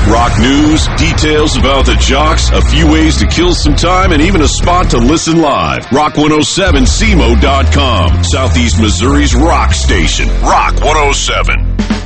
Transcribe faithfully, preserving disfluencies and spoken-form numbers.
Rock news, details about the jocks, a few ways to kill some time, and even a spot to listen live. Rock one oh seven C M O dot com, Southeast Missouri's rock station. Rock one oh seven.